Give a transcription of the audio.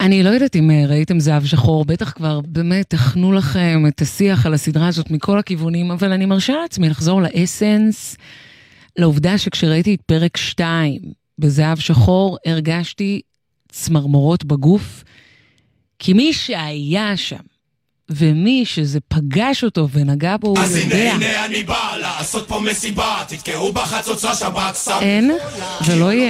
אני לא יודעת אם ראיתם זהב שחור, בטח כבר באמת תכנו לכם את השיח על הסדרה הזאת מכל הכיוונים, אבל אני מרשה לעצמי לחזור לאסנס, לעובדה שכשראיתי את פרק 2 בזהב שחור, הרגשתי צמרמורות בגוף, כי מי שהיה שם, ומי שזה פגש אותו ונגע בו, הוא יודע. אז הנה אני בא לעשות פה מסיבה, תתקעו בחצוצה שבת סתם. אין ולא יהיה.